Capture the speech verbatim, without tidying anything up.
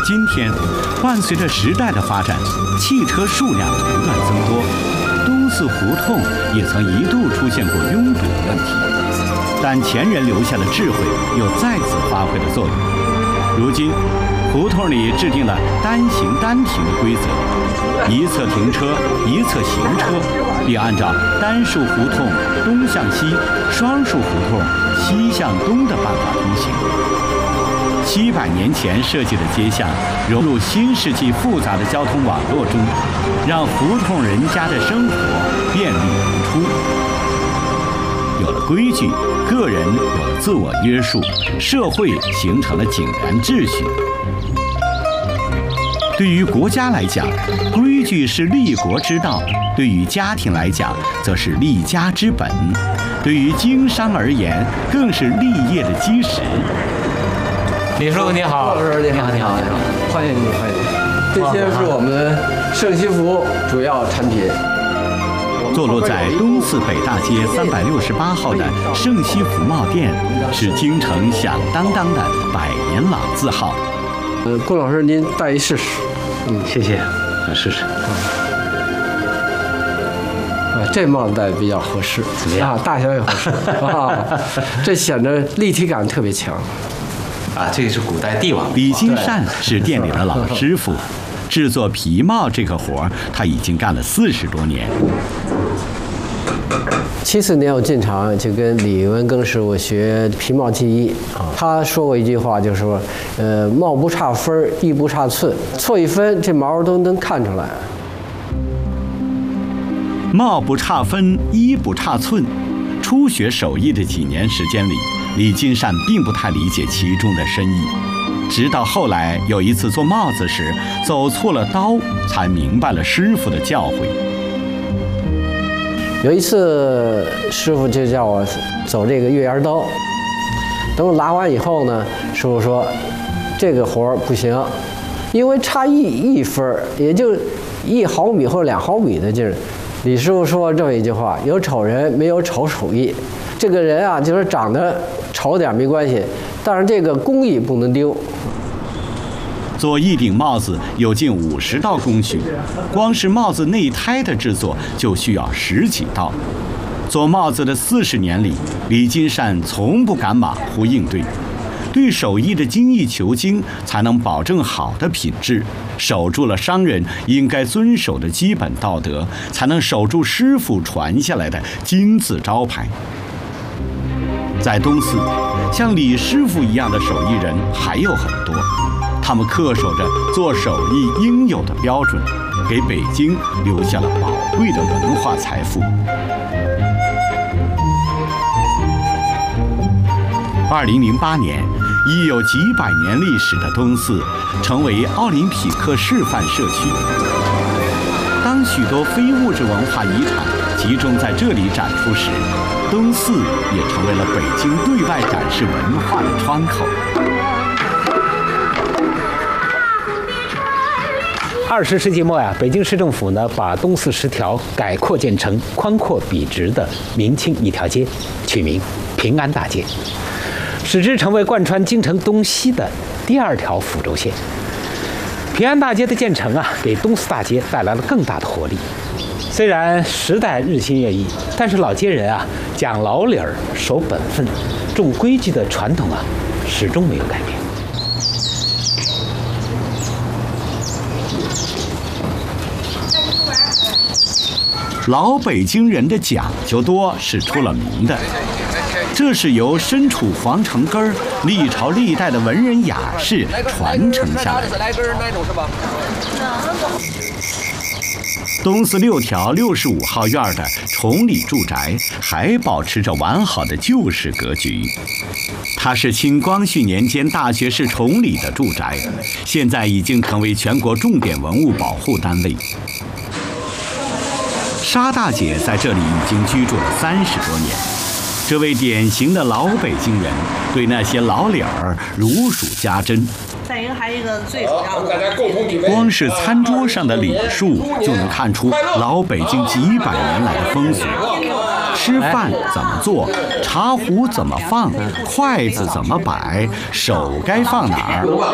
今天，伴随着时代的发展，汽车数量不断增多，东四胡同也曾一度出现过拥堵的问题。但前人留下的智慧又再次发挥了作用。如今，胡同里制定了单行单停的规则，一侧停车，一侧行车，并按照单数胡同东向西，双数胡同西向东的办法通行。七百年前设计的街巷融入新世纪复杂的交通网络中，让胡同人家的生活便利如初。有了规矩，个人有了自我约束，社会形成了井然秩序。对于国家来讲，规矩是立国之道；对于家庭来讲，则是立家之本；对于经商而言，更是立业的基石。 李叔你好， 老师你好，你好，你好，欢迎你，欢迎你。这些是我们盛西服主要产品。 坐落在东四北大街三百六十八号的盛西服贸店，是京城响当当的百年老字号。 呃，龚老师您戴一试试。 嗯，谢谢，我试试。 啊，这帽子戴比较合适， 怎么样？ 啊，大小也合适啊，这显得立体感特别强。 啊，这个是古代帝王。 李金善是店里的老师傅，制作皮帽这个活儿，他已经干了四十多年。 七四年我进厂就跟李文庚师傅学皮帽技艺啊，他说过一句话，就是说，呃，帽不差分儿，艺不差寸，错一分这毛都能看出来。 帽不差分，衣不差寸。初学手艺的几年时间里，李金善并不太理解其中的深意，直到后来有一次做帽子时走错了刀，才明白了师傅的教诲。 有一次，师傅就叫我走这个月牙刀。等我拉完以后呢，师傅说，这个活儿不行，因为差一一分儿，也就一毫米或者两毫米的劲儿。李师傅说这么一句话：有丑人，没有丑手艺。这个人啊，就是长得丑点没关系，但是这个工艺不能丢。 做一顶帽子有近五十道工序，光是帽子内胎的制作就需要十几道。做帽子的四十年里，李金善从不敢马虎应对，对手艺的精益求精，才能保证好的品质，守住了商人应该遵守的基本道德，才能守住师傅传下来的金字招牌。在东四，像李师傅一样的手艺人还有很多。他们恪守着做手艺应有的标准，给北京留下了宝贵的文化财富。二零零八年，已有几百年历史的东四成为奥林匹克示范社区。当许多非物质文化遗产集中在这里展出时，东四也成为了北京对外展示文化的窗口。 二十世纪末呀、啊，北京市政府呢把东四十条改扩建成宽阔笔直的明清一条街，取名平安大街，使之成为贯穿京城东西的第二条抚州线。平安大街的建成啊，给东四大街带来了更大的活力。虽然时代日新月异，但是老街人啊讲老理儿、守本分、重规矩的传统啊，始终没有改变。 老北京人的讲究多是出了名的，这是由身处皇城根儿、历朝历代的文人雅士传承下来的。东四六条六十五号院的崇礼住宅还保持着完好的旧式格局，它是清光绪年间大学士崇礼的住宅，现在已经成为全国重点文物保护单位。沙大姐在这里已经居住了三十多年，这位典型的老北京人对那些老理儿如数家珍。 再一个，还有一个最主要的， 光是餐桌上的礼数就能看出老北京几百年来的风俗。吃饭怎么做，茶壶怎么放，筷子怎么摆，手该放哪儿。